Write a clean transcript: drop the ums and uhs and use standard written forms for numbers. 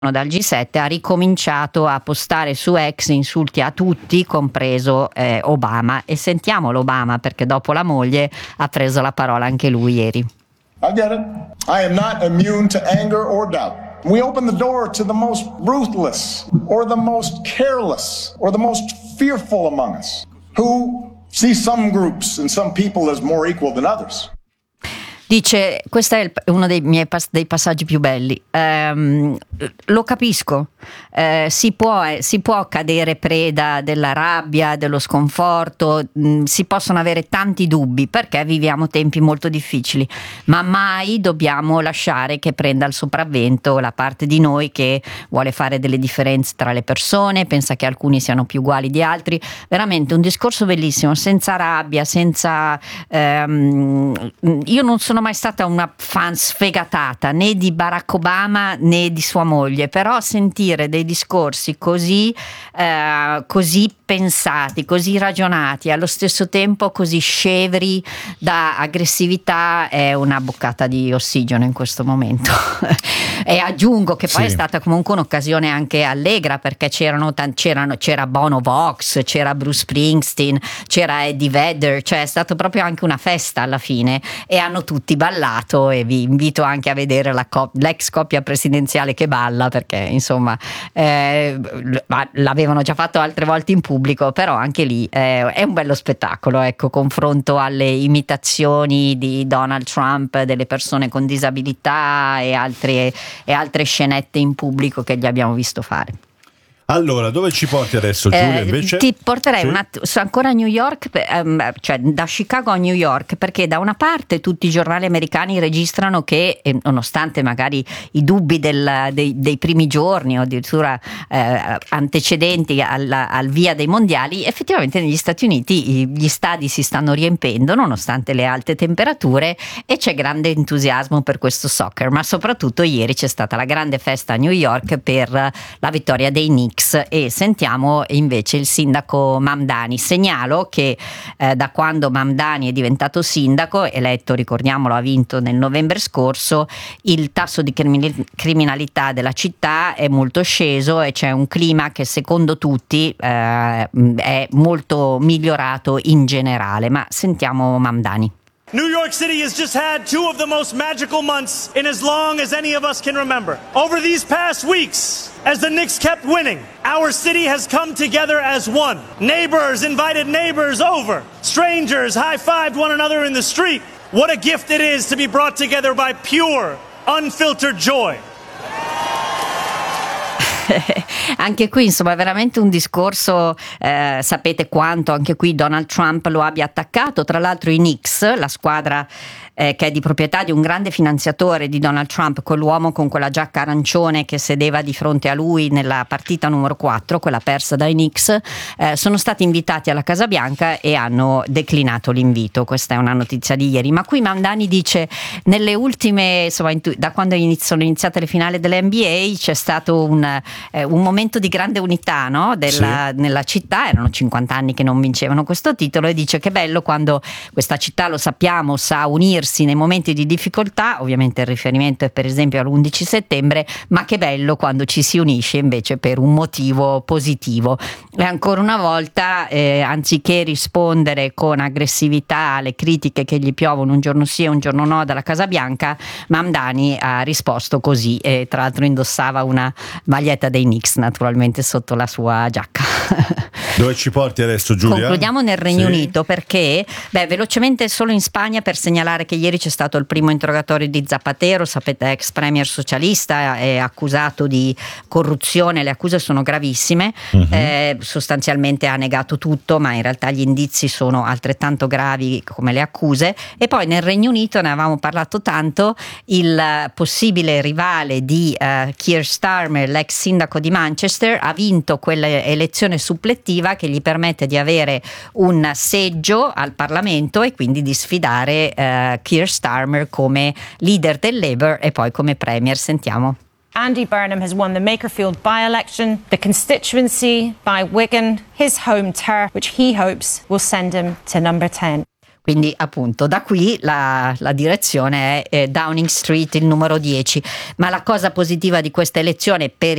dal G7, ha ricominciato a postare su X insulti a tutti, compreso Obama. E sentiamo l'Obama, perché dopo la moglie ha preso la parola anche lui ieri. I get it. I am not immune to anger or doubt. We open the door to the most ruthless or the most careless or the most fearful among us, who see some groups and some people as more equal than others. Dice, questo è uno dei miei dei passaggi più belli. Lo capisco, si può cadere preda della rabbia, dello sconforto, si possono avere tanti dubbi perché viviamo tempi molto difficili, ma mai dobbiamo lasciare che prenda il sopravvento la parte di noi che vuole fare delle differenze tra le persone, pensa che alcuni siano più uguali di altri. Veramente un discorso bellissimo, senza rabbia, senza io non sono mai stata una fan sfegatata né di Barack Obama né di sua moglie, però sentire dei discorsi così pensati, così ragionati, allo stesso tempo così scevri da aggressività è una boccata di ossigeno in questo momento. E aggiungo che poi è stata comunque un'occasione anche allegra, perché c'era Bono Vox, c'era Bruce Springsteen, c'era Eddie Vedder, cioè è stato proprio anche una festa alla fine e hanno tutti ballato, e vi invito anche a vedere l'ex coppia presidenziale che balla, perché insomma l'avevano già fatto altre volte in pubblico, però anche lì è un bello spettacolo, ecco, confronto alle imitazioni di Donald Trump delle persone con disabilità e altre scenette in pubblico che gli abbiamo visto fare. Allora, dove ci porti adesso, Giulia, invece? Ti porterei ancora a New York, cioè da Chicago a New York, perché da una parte tutti i giornali americani registrano che, nonostante magari i dubbi dei primi giorni o addirittura antecedenti al via dei mondiali, effettivamente negli Stati Uniti gli stadi si stanno riempendo nonostante le alte temperature e c'è grande entusiasmo per questo soccer, ma soprattutto ieri c'è stata la grande festa a New York per la vittoria dei Knicks. E sentiamo invece il sindaco Mamdani. Segnalo che da quando Mamdani è diventato sindaco, eletto, ricordiamolo, ha vinto nel novembre scorso, il tasso di criminalità della città è molto sceso e c'è un clima che secondo tutti è molto migliorato in generale. Ma sentiamo Mamdani. New York City has just had two of the most magical months in as long as any of us can remember. Over these past weeks, as the Knicks kept winning, our city has come together as one. Neighbors invited neighbors over. Strangers high-fived one another in the street. What a gift it is to be brought together by pure, unfiltered joy. Anche qui insomma è veramente un discorso, sapete quanto anche qui Donald Trump lo abbia attaccato. Tra l'altro i Knicks, la squadra che è di proprietà di un grande finanziatore di Donald Trump, quell'uomo con quella giacca arancione che sedeva di fronte a lui nella partita numero 4, quella persa dai Knicks, sono stati invitati alla Casa Bianca e hanno declinato l'invito. Questa è una notizia di ieri. Ma qui Mamdani dice, nelle ultime, insomma, da quando sono iniziate le finali dell'NBA c'è stato un momento di grande unità, no? Nella città. Erano 50 anni che non vincevano questo titolo, e dice che bello quando questa città, lo sappiamo, sa unirsi nei momenti di difficoltà. Ovviamente il riferimento è per esempio all'11 settembre, ma che bello quando ci si unisce invece per un motivo positivo. E ancora una volta, anziché rispondere con aggressività alle critiche che gli piovono un giorno sì e un giorno no dalla Casa Bianca, Mamdani ha risposto così, e tra l'altro indossava una maglietta dei Knicks naturalmente sotto la sua giacca. Dove ci porti adesso, Giulia? Concludiamo nel Regno Unito, perché velocemente solo in Spagna, per segnalare che ieri c'è stato il primo interrogatorio di Zapatero, sapete, ex premier socialista, è accusato di corruzione, le accuse sono gravissime, sostanzialmente ha negato tutto, ma in realtà gli indizi sono altrettanto gravi come le accuse. E poi nel Regno Unito, ne avevamo parlato tanto, il possibile rivale di Keir Starmer, l'ex sindaco di Manchester, ha vinto quell'elezione supplettiva che gli permette di avere un seggio al Parlamento e quindi di sfidare Keir Starmer come leader del Labour e poi come premier. Sentiamo. Andy Burnham has won the Makerfield by-election, the constituency by Wigan, his home turf, which he hopes will send him to number 10. Quindi appunto da qui la direzione è Downing Street, il numero 10. Ma la cosa positiva di questa elezione per